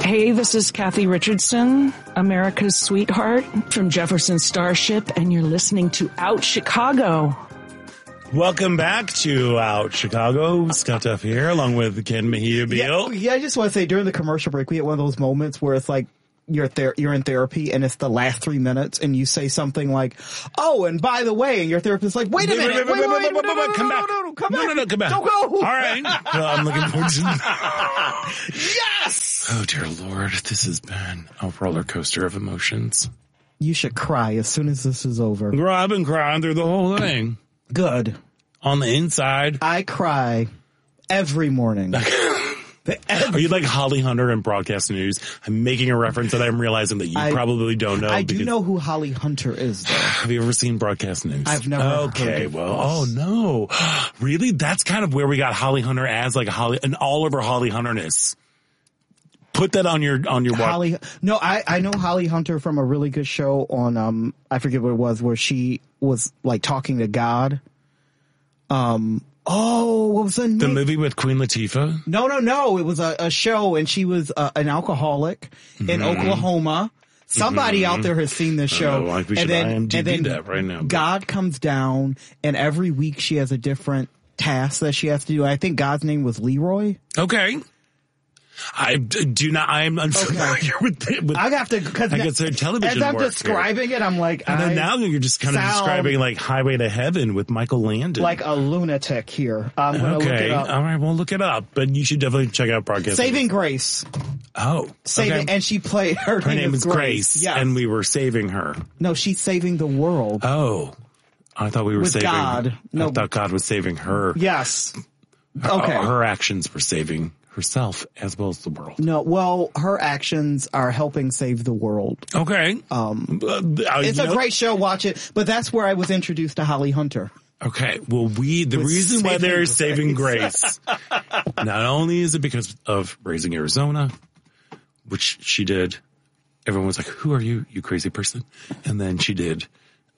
Hey, this is Kathy Richardson, America's sweetheart from Jefferson Starship, and you're listening to Out Chicago. Welcome back to Out Chicago. Scott Duff here, along with Ken Mejia Beal. Yeah, I just want to say, during the commercial break, we had one of those moments where it's like you're in therapy and it's the last 3 minutes and you say something like, oh, and by the way, and your therapist is like, wait a minute, wait, come back. Come back. Don't go. All right. Well, I'm looking forward to Yes! Oh, dear Lord. This has been a roller coaster of emotions. You should cry as soon as this is over. Girl, I've been crying through the whole thing. Good. On the inside. I cry every morning. Are you like Holly Hunter in Broadcast News? I'm making a reference that I'm realizing that you probably don't know. I do know who Holly Hunter is, though. Have you ever seen Broadcast News? I've never heard of well, oh no. Really? That's kind of where we got Holly Hunter as like an all over Holly Hunterness. Put that on your Holly. No, I know Holly Hunter from a really good show on, I forget what it was, where she was like talking to God. What was the name? The movie with Queen Latifah? No. It was a show, and she was an alcoholic in Oklahoma. Somebody out there has seen this show. I should IMDb that right now. God comes down, and every week she has a different task that she has to do. I think God's name was Leroy. Okay. I do not. I'm unfamiliar with it. I have to, because I guess television. As I'm describing it, I'm like, and then now you're just kind of describing like Highway to Heaven with Michael Landon, like a lunatic here. I'm gonna look it up. All right, well, look it up. But you should definitely check out Broadcast. Saving Grace. Oh, Saving, and she played her name is Grace. Yes. And we were saving her. No, she's saving the world. Oh, I thought we were saving God. No, I thought God was saving her. Yes. Okay. Her actions were saving herself as well as the world. No, well, her actions are helping save the world. Okay. It's a great show. Watch it. But that's where I was introduced to Holly Hunter. Okay. Well, the reason why they're saving Grace, not only is it because of Raising Arizona, which she did. Everyone was like, who are you, you crazy person? And then she did,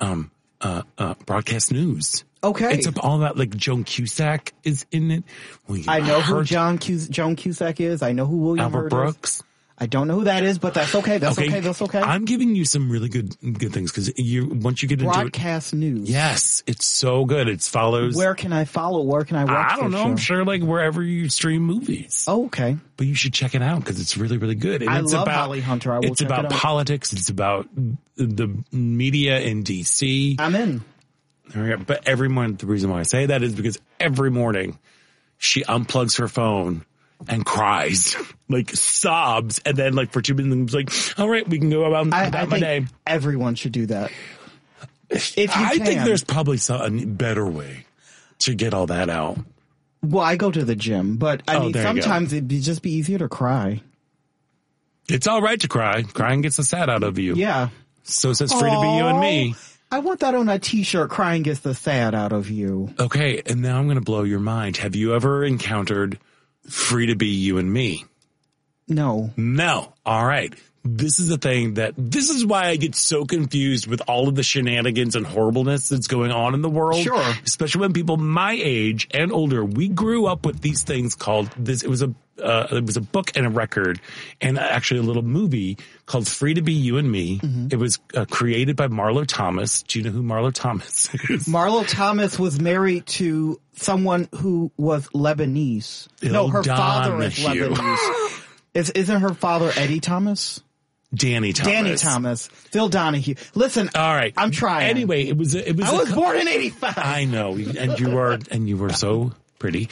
Broadcast News. Okay. It's all about like Joan Cusack is in it. I know who Joan Cusack is. I know who William Albert Hurt Brooks. is. I don't know who that is, but that's okay. That's okay. I'm giving you some really good things because once you get into Broadcast News. Yes, it's so good. It follows. Where can I follow? Where can I watch? I don't know. Show? I'm sure like wherever you stream movies. Oh, okay. But you should check it out because it's really, really good. And I love Holly Hunter. I will It's about politics. It's about the media in DC. I'm in. But every morning, the reason why I say that is because every morning she unplugs her phone and cries, like sobs, and then like for 2 minutes, like, all right, we can go about my day. Everyone should do that. If you I think there's probably a better way to get all that out. Well, I go to the gym, but I mean, sometimes it'd just be easier to cry. It's all right to cry. Crying gets the sad out of you. Yeah. So says Free to Be You and Me. I want that on a t-shirt. Crying gets the sad out of you. Okay, and now I'm going to blow your mind. Have you ever encountered Free to Be You and Me? No. No. All right. This is this is why I get so confused with all of the shenanigans and horribleness that's going on in the world. Sure. Especially when people my age and older, we grew up with these things called this. It was a book and a record and actually a little movie called Free to Be You and Me. Mm-hmm. It was created by Marlo Thomas. Do you know who Marlo Thomas is? Marlo Thomas was married to someone who was Lebanese. Her father is Lebanese. Isn't her father Eddie Thomas? Danny Thomas. Phil Donahue. Listen, all right. I'm trying. Anyway, it was. I was born in 85. I know, and you were so pretty.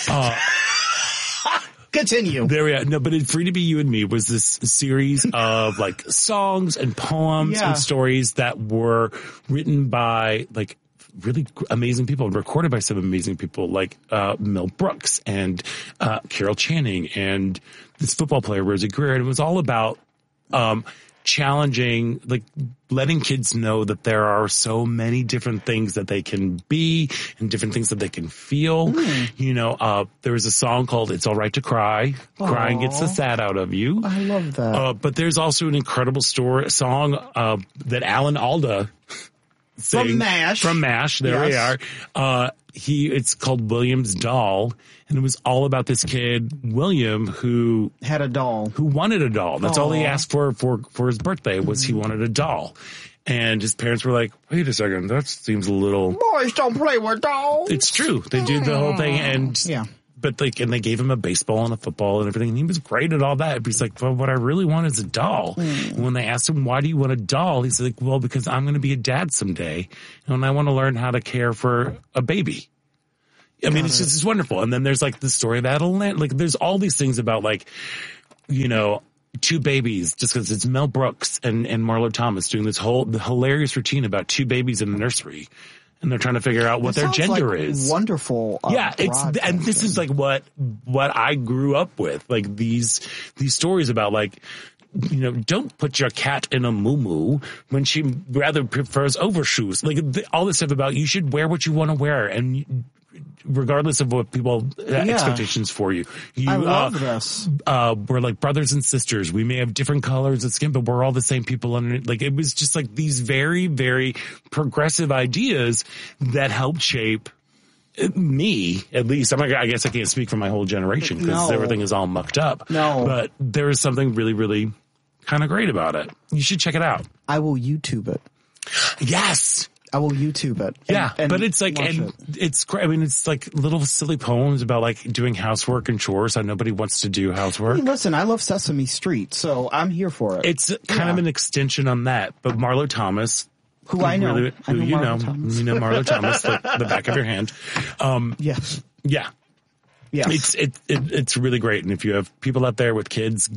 Continue. There we are. No, but Free to Be You and Me was this series of like songs and poems and stories that were written by like really amazing people and recorded by some amazing people like Mel Brooks and Carol Channing and this football player Rosie Greer. And it was all about challenging, like letting kids know that there are so many different things that they can be and different things that they can feel. You know, there was a song called It's All Right to Cry. Aww. Crying gets the sad out of you. I love that. But there's also an incredible song that Alan Alda sing. From MASH. From MASH. There we are. It's called William's Doll. And it was all about this kid, William, who had a doll, who wanted a doll. That's all he asked for his birthday was he wanted a doll. And his parents were like, wait a second, that seems a little... Boys don't play with dolls. It's true. They do the whole thing. And but and they gave him a baseball and a football and everything. And he was great at all that. But he's like, well, what I really want is a doll. And when they asked him, why do you want a doll? He's like, well, because I'm going to be a dad someday. And I want to learn how to care for a baby. I mean, it's wonderful. And then there's like the story of Adeline. Like there's all these things about like, two babies, just because it's Mel Brooks and Marlo Thomas doing this the hilarious routine about two babies in the nursery. And they're trying to figure out what their gender is. Wonderful. And this is like what I grew up with. Like these stories about like, don't put your cat in a muumuu when she rather prefers overshoes. Like all this stuff about you should wear what you want to wear and regardless of what people expectations for you. I love this. We're like brothers and sisters. We may have different colors of skin, but we're all the same people. And like it was just like these very, very progressive ideas that helped shape me, at least. I guess I can't speak for my whole generation because everything is all mucked up. No, but there is something really, really kind of great about it. You should check it out. I will YouTube it. Yes. I will YouTube it. But it's like, it's great. I mean, it's like little silly poems about like doing housework and chores. How nobody wants to do housework. Hey, listen, I love Sesame Street, so I'm here for it. It's kind of an extension on that. But Marlo Thomas, who I know, you know Marlo Thomas, like the back of your hand. Yes. Yeah. Yes. It's really great. And if you have people out there with kids,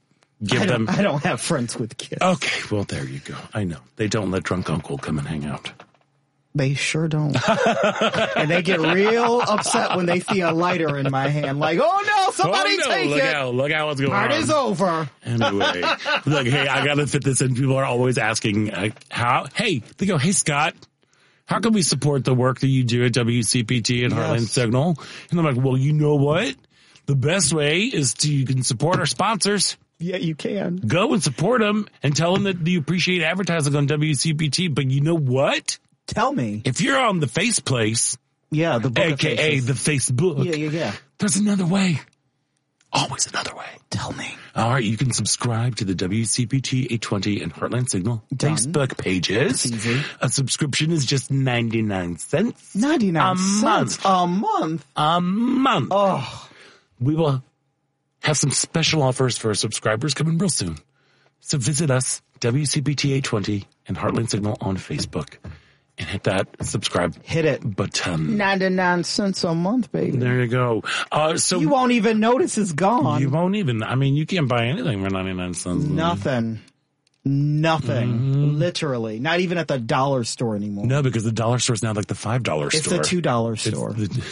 I don't have friends with kids. Okay, well, there you go. I know. They don't let drunk uncle come and hang out. They sure don't. And they get real upset when they see a lighter in my hand. Like, oh no, somebody take it. Look out what's going on. Party's over. Anyway, like, hey, I got to fit this in. People are always asking how. Hey, they go, hey, Scott, how can we support the work that you do at WCPT and Heartland Signal? And I'm like, well, you know what? The best way is you can support our sponsors. Yeah, you can. Go and support them and tell them that you appreciate advertising on WCPT. But you know what? Tell me. If you're on the Faceplace, the book AKA the Facebook, yeah. There's another way. Always another way. Tell me. All right, you can subscribe to the WCPT 820 and Heartland Signal Facebook pages. Easy. A subscription is just 99 cents. 99 cents a month. A month. Oh. We will have some special offers for our subscribers coming real soon. So visit us, WCPT 820 and Heartland Signal on Facebook. And hit that subscribe button. 99 cents a month, baby. There you go. So you won't even notice it's gone. You won't even. I mean, you can't buy anything for 99 cents. Nothing. Mm-hmm. Literally. Not even at the dollar store anymore. No, because the dollar store is now like the $5 store. It's the $2 store.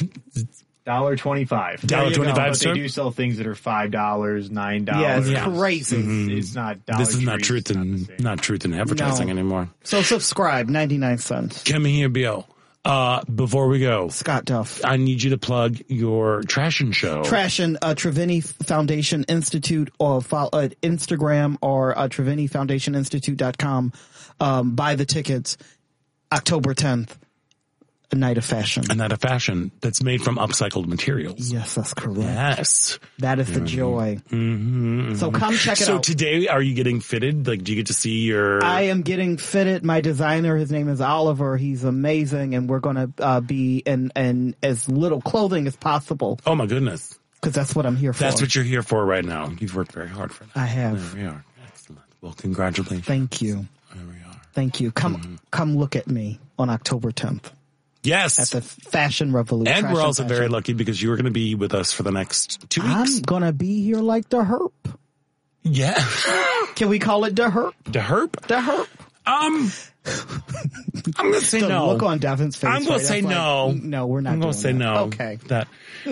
$1.25. $1.25 store. They do sell things that are $5, $9. Yeah, it's crazy. Mm-hmm. It's not. This is not truth in advertising anymore. So subscribe, 99 cents. Come here, Bill. Before we go, Scott Duff, I need you to plug your Trashin' show. Trashin', Trevini Foundation Institute, or Instagram, or TreviniFoundationInstitute.com. Buy the tickets. October 10th. A night of fashion. A night of fashion that's made from upcycled materials. Yes, that's correct. Yes. That is the joy. Mm-hmm. So come check it out. So today, are you getting fitted? Like, do you get to see your... I am getting fitted. My designer, his name is Oliver. He's amazing. And we're going to be in as little clothing as possible. Oh, my goodness. Because that's what I'm here for. That's what you're here for right now. You've worked very hard for that. I have. There we are. Excellent. Well, congratulations. Thank you. There we are. Thank you. Come look at me on October 10th. Yes. At the Fashion Revolution. And we're also very lucky because you are going to be with us for the next 2 weeks. I'm going to be here like the Herp. Yeah. Can we call it the Herp? The Herp? The Herp. I'm going to say the no. Look on Devin's face. I'm going to say no. No, we're not. I'm going to say no. Okay. That.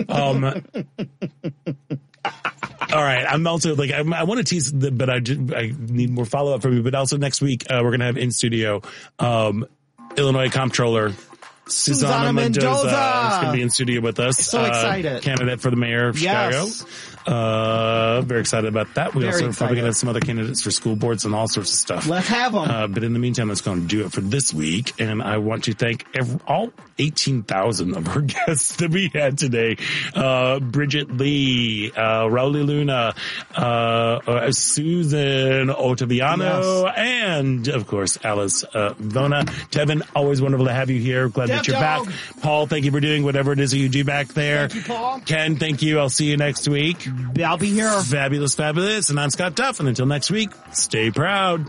All right. I'm also like, I want to tease, but I need more follow up from you. But also next week, we're going to have in studio, Illinois Comptroller, Susana Mendoza is going to be in studio with us. So excited. Candidate for the mayor of Chicago. Very excited about that. We also are probably going to have some other candidates for school boards and all sorts of stuff. Let's have them. But in the meantime, that's going to do it for this week. And I want to thank all 18,000 of our guests that we had today. Bridget Lee, Rauli Luna, Susan Ottaviano, and of course, Alice Vona. Tevin, always wonderful to have you here. Glad that you're back. Paul, thank you for doing whatever it is that you do back there. Thank you, Paul. Ken, thank you. I'll see you next week. I'll be here. Fabulous, fabulous. And I'm Scott Duff. And until next week, stay proud.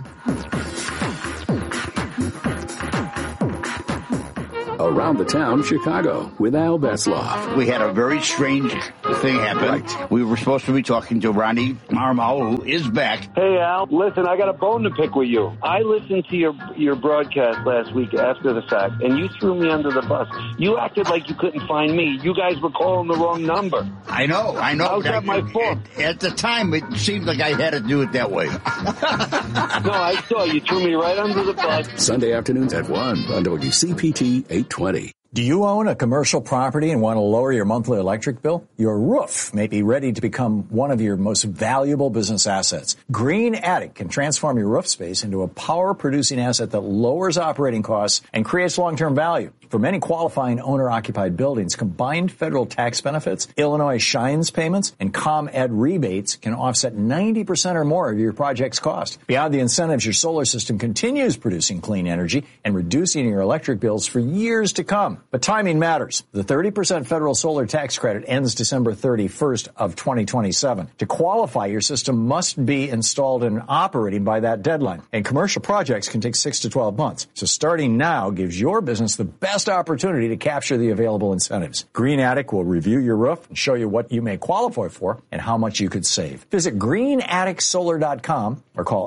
Around the Town, Chicago, with Al Betzloff. We had a very strange thing happen. Right. We were supposed to be talking to Ronnie Marmol, who is back. Hey, Al, listen, I got a bone to pick with you. I listened to your broadcast last week after the fact, and you threw me under the bus. You acted like you couldn't find me. You guys were calling the wrong number. I know. How's that my fault? At the time, it seemed like I had to do it that way. No, I saw you threw me right under the bus. Sunday afternoons at 1 on WCPT 820. Do you own a commercial property and want to lower your monthly electric bill? Your roof may be ready to become one of your most valuable business assets. Green Attic can transform your roof space into a power-producing asset that lowers operating costs and creates long-term value. For many qualifying owner-occupied buildings, combined federal tax benefits, Illinois Shines payments, and ComEd rebates can offset 90% or more of your project's cost. Beyond the incentives, your solar system continues producing clean energy and reducing your electric bills for years to come. But timing matters. The 30% federal solar tax credit ends December 31st of 2027. To qualify, your system must be installed and operating by that deadline. And commercial projects can take 6 to 12 months. So starting now gives your business the best opportunity to capture the available incentives. Green Attic will review your roof and show you what you may qualify for and how much you could save. Visit greenatticsolar.com or call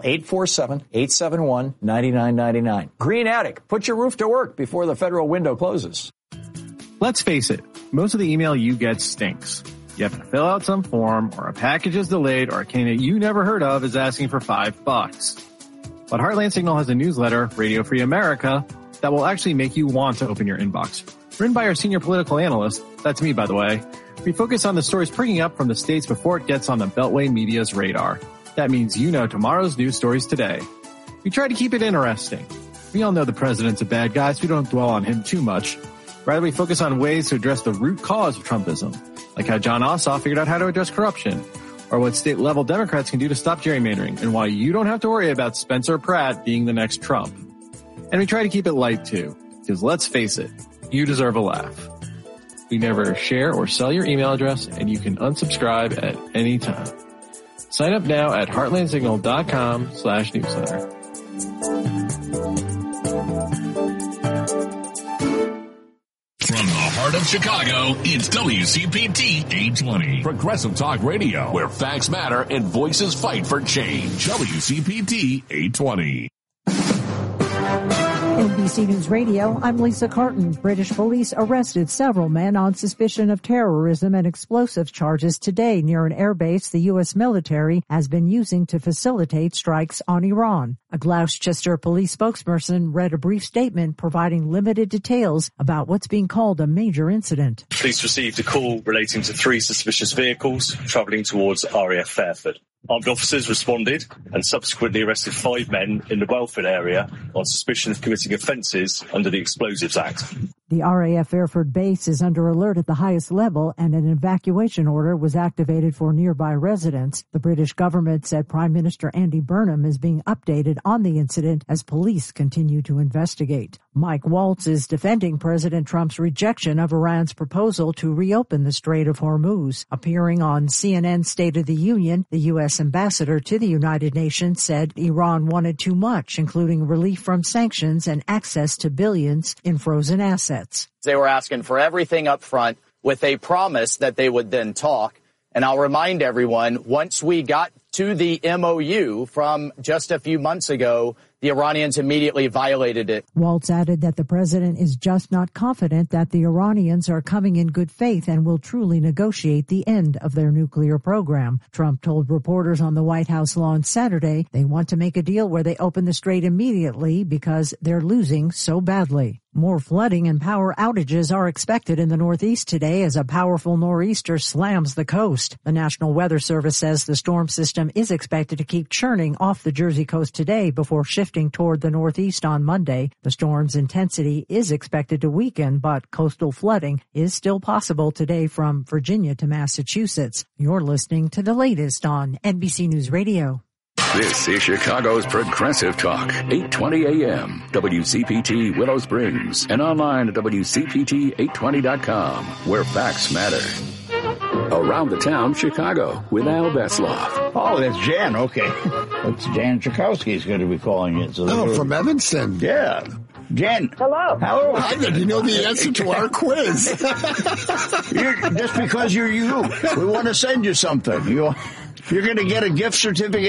847-871-9999. Green Attic, put your roof to work before the federal window closes. Let's face it, most of the email you get stinks. You have to fill out some form, or a package is delayed, or a candidate you never heard of is asking for $5. But Heartland Signal has a newsletter, Radio Free America, that will actually make you want to open your inbox. Written by our senior political analyst, that's me by the way, we focus on the stories springing up from the states before it gets on the Beltway media's radar. That means you know tomorrow's news stories today. We try to keep it interesting. We all know the president's a bad guy, so we don't dwell on him too much. Rather, we focus on ways to address the root cause of Trumpism, like how John Ossoff figured out how to address corruption, or what state-level Democrats can do to stop gerrymandering, and why you don't have to worry about Spencer Pratt being the next Trump. And we try to keep it light, too, because let's face it, you deserve a laugh. We never share or sell your email address, and you can unsubscribe at any time. Sign up now at heartlandsignal.com/newsletter. From the heart of Chicago, it's WCPT 820. Progressive Talk Radio, where facts matter and voices fight for change. WCPT 820. NBC News Radio, I'm Lisa Carton. British police arrested several men on suspicion of terrorism and explosive charges today near an airbase the U.S. military has been using to facilitate strikes on Iran. A Gloucester police spokesperson read a brief statement providing limited details about what's being called a major incident. Police received a call relating to 3 suspicious vehicles travelling towards RAF Fairford. Armed officers responded and subsequently arrested 5 men in the Welford area on suspicion of committing offences under the Explosives Act. The RAF Fairford base is under alert at the highest level, and an evacuation order was activated for nearby residents. The British government said Prime Minister Andy Burnham is being updated on the incident as police continue to investigate. Mike Waltz is defending President Trump's rejection of Iran's proposal to reopen the Strait of Hormuz. Appearing on CNN State of the Union, the U.S. ambassador to the United Nations said Iran wanted too much, including relief from sanctions and access to billions in frozen assets. They were asking for everything up front with a promise that they would then talk. And I'll remind everyone, once we got to the MOU from just a few months ago, the Iranians immediately violated it. Waltz added that the president is just not confident that the Iranians are coming in good faith and will truly negotiate the end of their nuclear program. Trump told reporters on the White House lawn Saturday they want to make a deal where they open the strait immediately because they're losing so badly. More flooding and power outages are expected in the Northeast today as a powerful nor'easter slams the coast. The National Weather Service says the storm system is expected to keep churning off the Jersey coast today before shifting toward the Northeast on Monday. The storm's intensity is expected to weaken, but coastal flooding is still possible today from Virginia to Massachusetts. You're listening to the latest on NBC News Radio. This is Chicago's Progressive Talk, 820 AM, WCPT Willow Springs, and online at WCPT820.com, where facts matter. Around the Town, Chicago, with Al Besloff. Oh, that's Jan. Okay. That's Jan Chakowski is going to be calling it. So from Evanston. Yeah. Jan. Hello. Hello. Hi there. You know the answer to our quiz. Just because you're you, we want to send you something. You're going to get a gift certificate